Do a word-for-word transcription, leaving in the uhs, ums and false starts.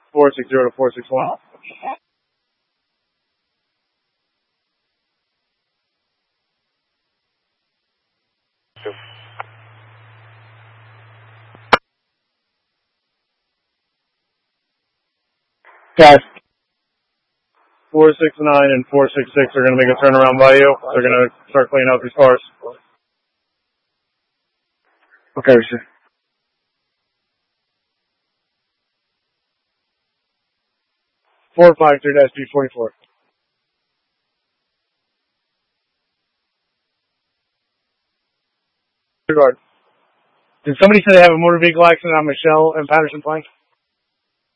four six zero to four six one. Guys, four six nine and four six six are going to make a turnaround by you. They're going to start cleaning out these cars. Okay, sir. four five three dash G forty-four. Regard. Did somebody say they have a motor vehicle accident on Michelle and Patterson Plank?